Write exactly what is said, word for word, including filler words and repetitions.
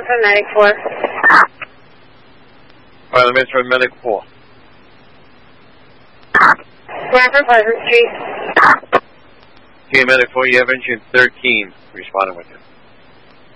from Medic four. Alright, let me try Medic four. We're from Pleasant Street. Okay, Medic four, you have engine thirteen responding with you.